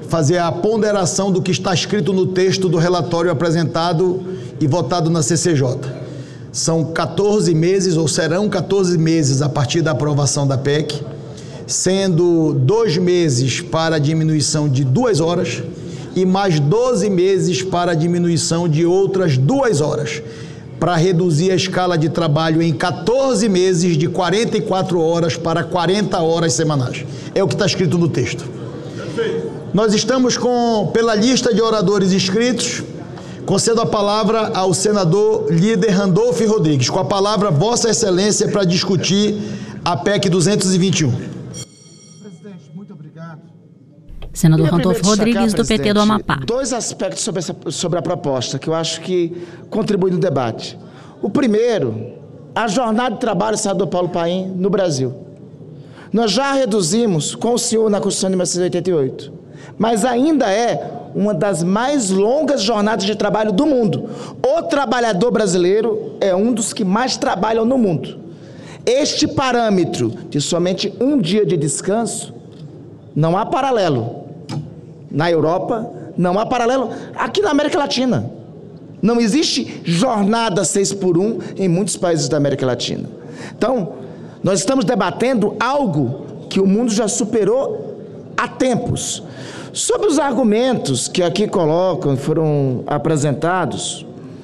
fazer a ponderação do que está escrito no texto do relatório apresentado e votado na CCJ. São 14 meses, ou serão 14 meses a partir da aprovação da PEC, sendo 2 meses para a diminuição de 2 horas e mais 12 meses para a diminuição de outras 2 horas, para reduzir a escala de trabalho em 14 meses de 44 horas para 40 horas semanais. É o que está escrito no texto. Nós estamos pela lista de oradores inscritos. Concedo a palavra ao senador líder Randolfo Rodrigues. Com a palavra, Vossa Excelência, para discutir a PEC 221. Presidente, muito obrigado. Senador Randolfo Rodrigues, do PT do Amapá. 2 aspectos sobre a proposta que eu acho que contribuem no debate. O primeiro, a jornada de trabalho, senador Paulo Paim, no Brasil. Nós já reduzimos com o senhor na Constituição de 1988, mas ainda é uma das mais longas jornadas de trabalho do mundo. O trabalhador brasileiro é um dos que mais trabalham no mundo. Este parâmetro de somente 1 dia de descanso, não há paralelo. Na Europa, não há paralelo. Aqui na América Latina, não existe jornada 6x1 em muitos países da América Latina. Então, nós estamos debatendo algo que o mundo já superou há tempos. Sobre os argumentos que aqui colocam, foram apresentados,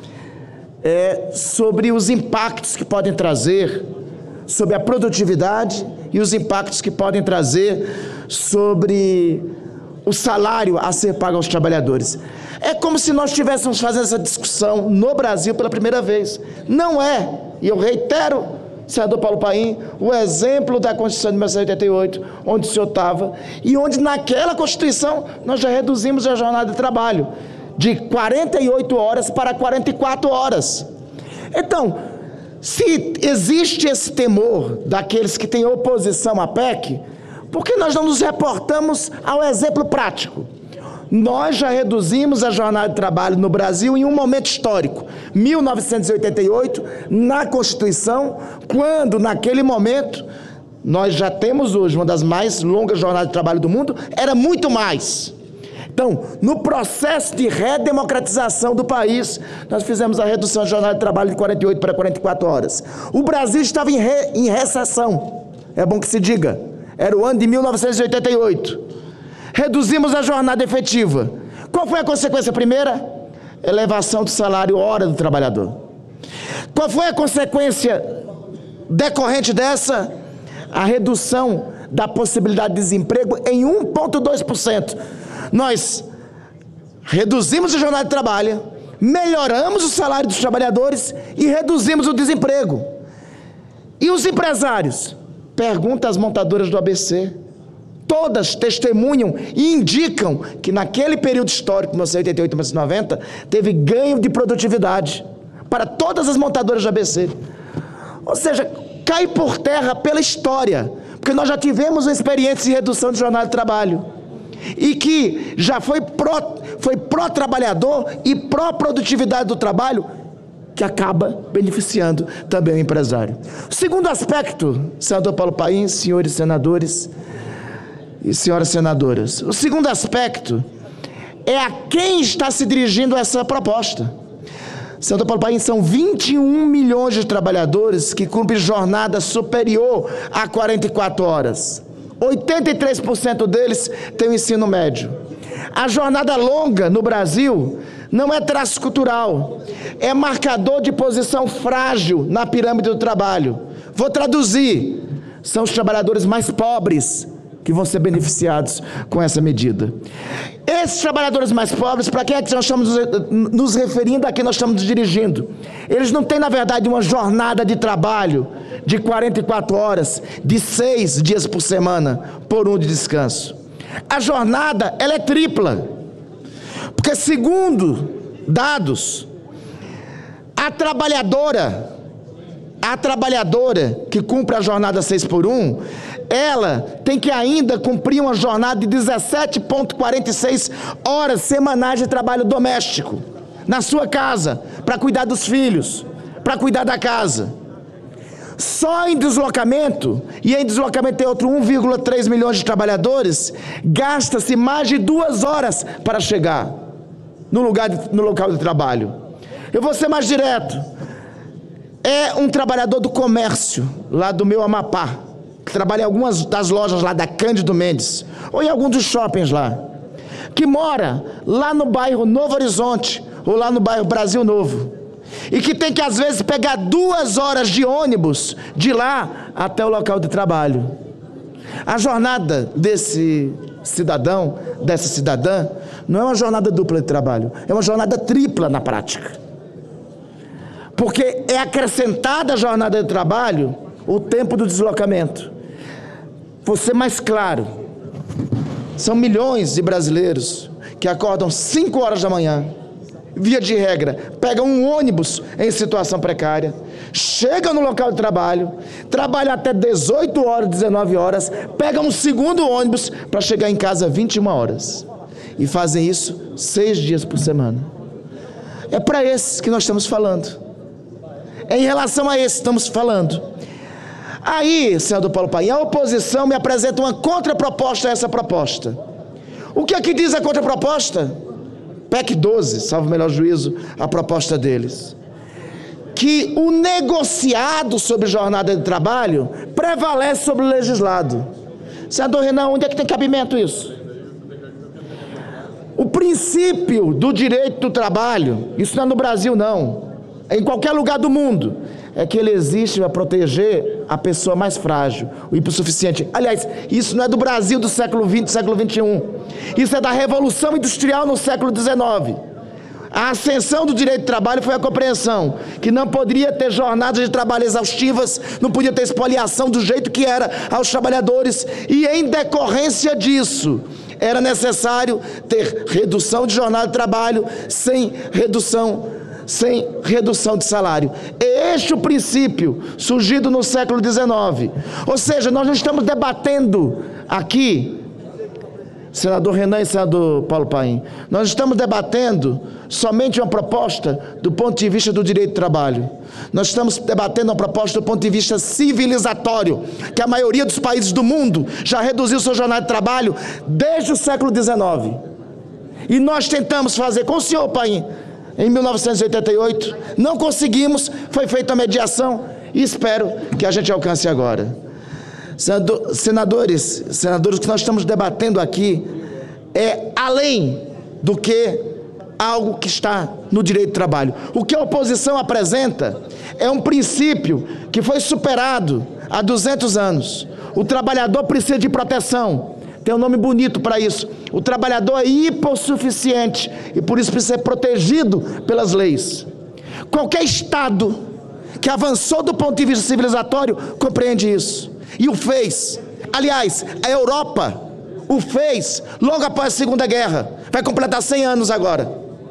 sobre os impactos que podem trazer sobre a produtividade e os impactos que podem trazer sobre o salário a ser pago aos trabalhadores. É como se nós estivéssemos fazendo essa discussão no Brasil pela primeira vez. Não é, e eu reitero, senador Paulo Paim, o exemplo da Constituição de 1988, onde o senhor estava, e onde naquela Constituição nós já reduzimos a jornada de trabalho de 48 horas para 44 horas. Então, se existe esse temor daqueles que têm oposição à PEC, por que nós não nos reportamos ao exemplo prático? Nós já reduzimos a jornada de trabalho no Brasil em um momento histórico, 1988, na Constituição, quando naquele momento, nós já temos hoje uma das mais longas jornadas de trabalho do mundo, era muito mais. Então, no processo de redemocratização do país, nós fizemos a redução da jornada de trabalho de 48 para 44 horas. O Brasil estava em recessão, é bom que se diga, era o ano de 1988. Reduzimos a jornada efetiva. Qual foi a consequência primeira? Elevação do salário hora do trabalhador. Qual foi a consequência decorrente dessa? A redução da possibilidade de desemprego em 1,2%. Nós reduzimos a jornada de trabalho, melhoramos o salário dos trabalhadores e reduzimos o desemprego. E os empresários? Pergunta às montadoras do ABC. Todas testemunham e indicam que naquele período histórico, 1988 e 1990, teve ganho de produtividade para todas as montadoras do ABC. Ou seja, cai por terra pela história, porque nós já tivemos uma experiência de redução de jornada de trabalho e que já foi pró-trabalhador e pró-produtividade do trabalho, que acaba beneficiando também o empresário. O segundo aspecto, senador Paulo Paim, senhores senadores e senhoras senadoras, o segundo aspecto é a quem está se dirigindo essa proposta. Senador Paulo Paim, são 21 milhões de trabalhadores que cumprem jornada superior a 44 horas. 83% deles têm o ensino médio. A jornada longa no Brasil não é traço cultural, é marcador de posição frágil na pirâmide do trabalho. Vou traduzir: são os trabalhadores mais pobres que vão ser beneficiados com essa medida. Esses trabalhadores mais pobres, para quem é que nós estamos nos referindo, a quem nós estamos nos dirigindo? Eles não têm, na verdade, uma jornada de trabalho de 44 horas, de 6 dias por semana, por 1 de descanso. A jornada, ela é tripla, porque segundo dados, a trabalhadora que cumpre a jornada 6x1, ela tem que ainda cumprir uma jornada de 17,46 horas semanais de trabalho doméstico, na sua casa, para cuidar dos filhos, para cuidar da casa. Só em deslocamento, e em deslocamento tem outro 1,3 milhões de trabalhadores, gasta-se mais de 2 horas para chegar no local de trabalho. Eu vou ser mais direto. É um trabalhador do comércio, lá do meu Amapá, que trabalha em algumas das lojas lá da Cândido Mendes, ou em algum dos shoppings lá, que mora lá no bairro Novo Horizonte, ou lá no bairro Brasil Novo, e que tem que às vezes pegar 2 horas de ônibus de lá até o local de trabalho. A jornada desse cidadão, dessa cidadã, não é uma jornada dupla de trabalho, é uma jornada tripla na prática. Porque é acrescentada à jornada de trabalho o tempo do deslocamento. Vou ser mais claro, são milhões de brasileiros que acordam 5 horas da manhã, via de regra, pegam um ônibus em situação precária, chegam no local de trabalho, trabalham até 18 horas, 19 horas, pegam um segundo ônibus para chegar em casa 21 horas. E fazem isso 6 dias por semana. É para esses que nós estamos falando. É em relação a esses que estamos falando. Aí, senador Paulo Paim, a oposição me apresenta uma contraproposta a essa proposta. O que é que diz a contraproposta? PEC 12, salvo o melhor juízo, a proposta deles. Que o negociado sobre jornada de trabalho prevalece sobre o legislado. Senador Renan, onde é que tem cabimento isso? O princípio do direito do trabalho, isso não é no Brasil não, é em qualquer lugar do mundo, é que ele existe para proteger a pessoa mais frágil, o hipossuficiente. Aliás, isso não é do Brasil do século XX, do século XXI. Isso é da Revolução Industrial no século XIX. A ascensão do direito do trabalho foi a compreensão que não poderia ter jornadas de trabalho exaustivas, não podia ter expoliação do jeito que era aos trabalhadores, e em decorrência disso, era necessário ter redução de jornada de trabalho sem redução de salário. É este o princípio surgido no século XIX. Ou seja, nós não estamos debatendo aqui, senador Renan e senador Paulo Paim, nós estamos debatendo somente uma proposta do ponto de vista do direito do trabalho. Nós estamos debatendo uma proposta do ponto de vista civilizatório, que a maioria dos países do mundo já reduziu sua jornada de trabalho desde o século XIX. E nós tentamos fazer com o senhor Paim em 1988, não conseguimos, foi feita a mediação e espero que a gente alcance agora. Senadores, o que nós estamos debatendo aqui é além do que algo que está no direito do trabalho. O que a oposição apresenta é um princípio que foi superado há 200 anos. O trabalhador precisa de proteção. Tem um nome bonito para isso. O trabalhador é hipossuficiente e por isso precisa ser protegido pelas leis. Qualquer Estado que avançou do ponto de vista civilizatório compreende isso e o fez. Aliás, a Europa o fez logo após a Segunda Guerra. Vai completar 100 anos agora.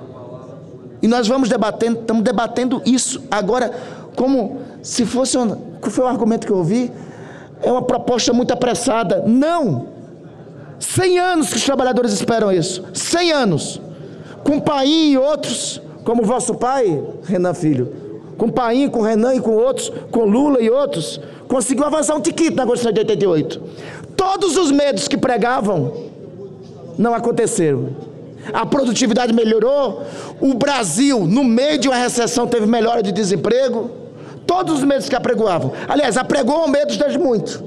E nós estamos debatendo isso agora como se fosse qual foi o argumento que eu ouvi? É uma proposta muito apressada. Não! 100 anos que os trabalhadores esperam isso, 100 anos, com Paim e outros, como vosso pai, Renan Filho, com Paim, com Renan e com outros, com Lula e outros, conseguiu avançar um tiquito na Constituição de 88. Todos os medos que pregavam não aconteceram. A produtividade melhorou, o Brasil, no meio de uma recessão, teve melhora de desemprego, todos os medos que apregoavam. Aliás, apregou medos desde muito.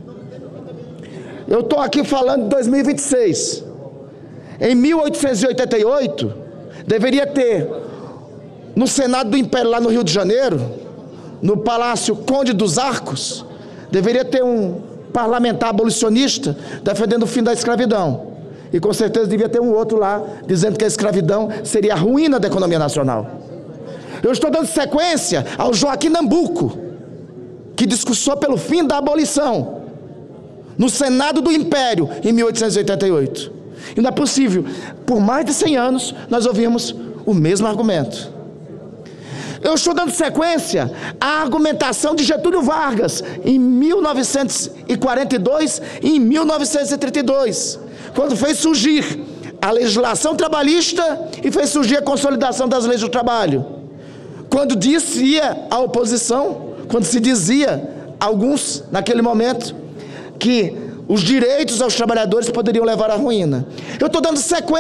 Eu estou aqui falando de 2026. Em 1888, deveria ter, no Senado do Império, lá no Rio de Janeiro, no Palácio Conde dos Arcos, deveria ter um parlamentar abolicionista defendendo o fim da escravidão. E com certeza devia ter um outro lá, dizendo que a escravidão seria a ruína da economia nacional. Eu estou dando sequência ao Joaquim Nabuco, que discursou pelo fim da abolição no Senado do Império, em 1888. E não é possível, por mais de 100 anos, nós ouvimos o mesmo argumento. Eu estou dando sequência à argumentação de Getúlio Vargas, em 1942 e em 1932, quando fez surgir a legislação trabalhista e fez surgir a consolidação das leis do trabalho. Quando dizia à oposição, quando se dizia, alguns naquele momento, que os direitos aos trabalhadores poderiam levar à ruína. Eu estou dando sequência